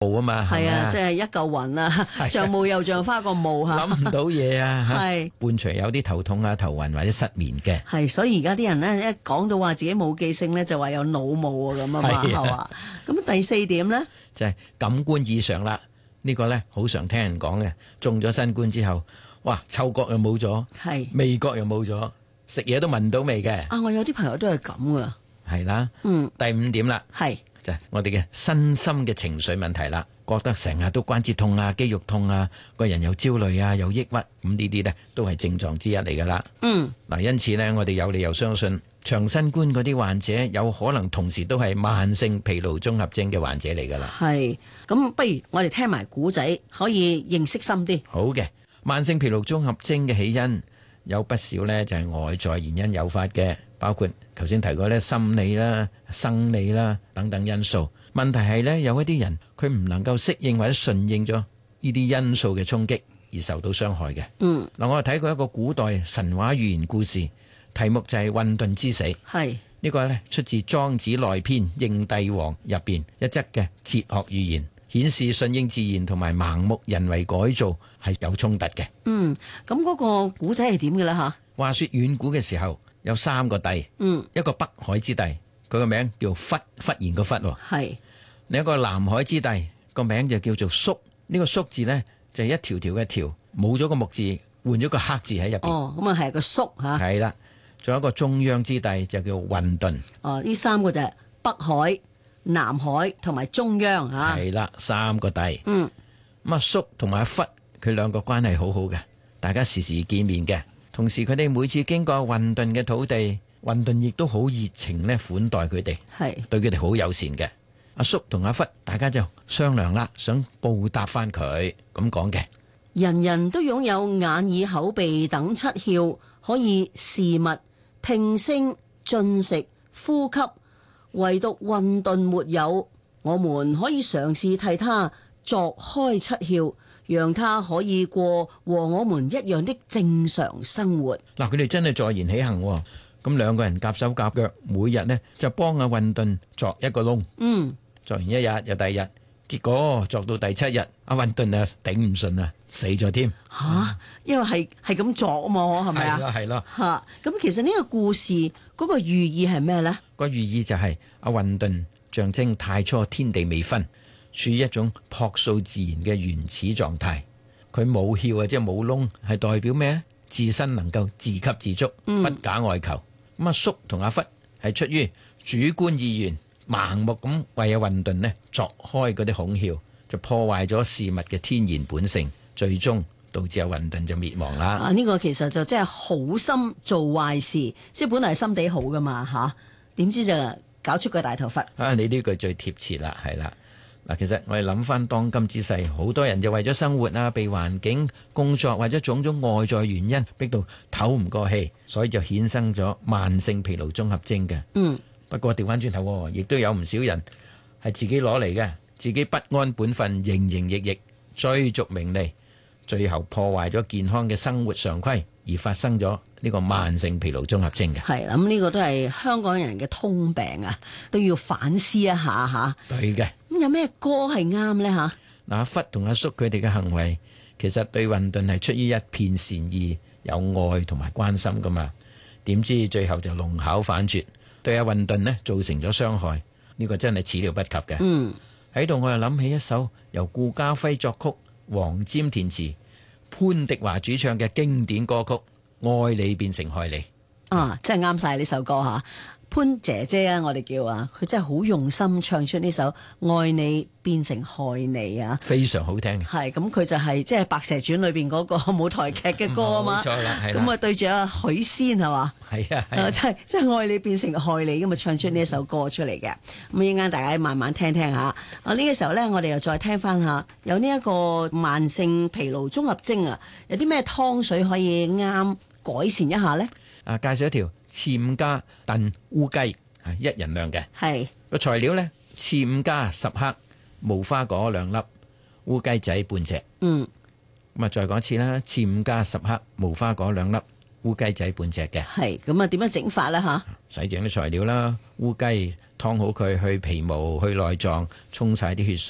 霧啊嘛， 係啊，即係一嚿雲啊，像霧又像花個霧嚇， 諗唔到嘢啊， 係伴隨有啲頭痛啊、頭暈或者失眠嘅。 係，所以而家啲人咧一講到話自己冇記性咧，就話有腦霧啊咁啊嘛，係嘛？咁第四點咧， 就係感官異常啦。呢個咧好常聽人講嘅，中咗新冠之後，哇，嗅覺又冇咗， 係味覺又冇咗，食嘢都聞到味嘅。 啊，我有啲朋友都係咁噶。 係啦，第五點啦， 係就係我哋嘅身心嘅情緒問題啦，覺得成日都關節痛啊、肌肉痛啊，個人又焦慮啊、又抑鬱，咁呢啲呢都係症狀之一嚟噶啦。嗱，因此呢，我哋有理由相信長新冠嗰啲患者有可能同時都係慢性疲勞綜合症嘅患者嚟噶啦。 係，咁不如我哋聽埋古仔，可以認識深啲。 好嘅，慢性疲勞綜合症嘅起因有不少呢，就係外在原因誘發嘅。包括頭先提過咧，心理啦、生理啦等等因素。問題係咧，有一啲人佢唔能夠適應或者順應咗呢啲因素嘅衝擊而受到傷害嘅。嗱，我睇過一個古代神話寓言故事，題目就係混沌之死。 係呢個咧出自《莊子內篇應帝王》入邊一則嘅哲學寓言，顯示順應自然同埋盲目人為改造係有衝突嘅。 咁嗰個古仔係點嘅啦吓？ 話說遠古嘅時候，有三個帝，一個北海之帝，佢個名叫忽然個忽， 係另一個南海之帝，個名就叫做叔。呢個叔字呢，就係一條條嘅條，冇咗個木字，換咗個黑字喺入邊。 哦，咁啊係個叔吓。 係啦，仲有一個中央之帝就叫混沌。 哦，呢三個就係北海、南海同埋中央吓。 係啦，三個帝。咁啊，叔同埋阿忽，佢兩個關係好好嘅，大家時時見面嘅。同時佢哋每次經過混沌嘅土地，混沌亦都好熱情咧款待佢哋， 係對佢哋好友善嘅。阿叔同阿忽，大家就商量啦，想報答翻佢咁講嘅。 人人都擁有眼耳口鼻等七竅，可以視物、聽聲、進食、呼吸，唯獨混沌沒有。我們可以嘗試替他鑿開七竅，讓他可以過和我們一樣的正常生活。 嗱，佢哋真係坐言起行，咁兩個人夾手夾腳，每日呢就幫阿混沌鑿一個窿。鑿完一日又第二日，結果鑿到第七日，阿混沌啊頂唔順啊，死咗添。 吓，因為係咁鑿啊嘛，係咪啊？ 係咯。 吓，咁其實呢個故事嗰個寓意係咩呢？ 個寓意就係阿混沌象徵太初天地未分，處於一種樸素自然嘅原始狀態。佢冇竅啊，即係冇窿，係代表咩咧？自身能夠自給自足，不假外求。咁阿叔同阿忽係出於主觀意願，盲目咁為阿混沌呢鑿開嗰啲孔竅，就破壞咗事物嘅天然本性，最終導致阿混沌就滅亡啦。 呢個其實就即係好心做壞事，即係本來係心地好噶嘛吓，點知就搞出個大頭佛。 你呢句最貼切啦，係啦。嗱，其實我哋諗翻當今之世，好多人就為咗生活啊、被環境、工作或者種種外在原因，逼到唞唔過氣，所以就衍生咗慢性疲勞綜合症嘅。不過調翻轉頭，亦都有唔少人係自己攞嚟嘅，自己不安本分，營營役役，追逐名利，最後破壞咗健康嘅生活常規，而發生咗呢個慢性疲勞綜合症嘅。 係啦，咁呢個都係香港人嘅通病啊，都要反思一下吓。 對嘅。 咁有咩歌係啱呢？吓？ 嗱，阿忽同阿叔佢哋嘅行為，其實對混沌係出於一片善意，有愛同埋關心噶嘛。點知最後就弄巧反拙，對阿混沌呢造成咗傷害。呢個真係始料不及嘅。喺度我又諗起一首由顧嘉輝作曲、黃霑填詞、潘迪華主唱嘅經典歌曲《愛你變成害你》。 真係啱晒呢首歌吓。潘姐姐啊，我哋叫啊，佢真係好用心唱出呢首《愛你變成害你》啊， 非常好聽。 係咁，佢就係即係《白蛇傳》裏邊嗰個舞台劇嘅歌啊嘛。冇錯啦，係啦。咁啊對住阿許仙係嘛？係啊，真係愛你變成害你咁啊，唱出呢一首歌出嚟嘅。咁一陣間大家慢慢聽聽下。呢個時候咧，我哋又再聽翻下有呢一個慢性疲勞綜合症啊，有啲咩湯水可以啱改善一下咧？ 介紹一條暹加燉烏雞，係1人量嘅。係個材料呢，暹加10克，無花果2粒，烏雞仔半隻。咁啊，再講一次啦，暹加10克，無花果2粒，烏雞仔半隻嘅。係咁啊，點樣整法呢？洗淨啲材料啦，烏雞劏好佢，去皮毛，去內臟，沖晒啲血水，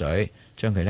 將佢咧